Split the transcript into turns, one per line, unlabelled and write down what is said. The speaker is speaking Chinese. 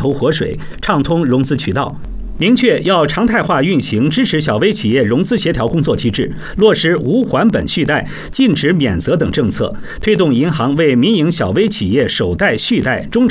头活水，畅通融资渠道。明确要常态化运行支持小微企业融资协调工作机制，落实无还本续贷、禁止免责等政策，推动银行为民营小微企业首贷、续贷、中